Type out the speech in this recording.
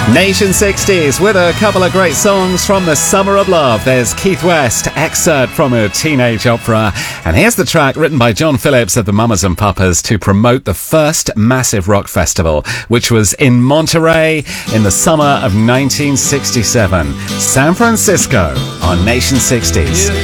Nation 60s with a couple of great songs from the Summer of Love. There's Keith West, excerpt from a teenage opera. And here's the track written by John Phillips of the Mamas and Papas to promote the first massive rock festival, which was in Monterey in the summer of 1967. San Francisco on Nation 60s.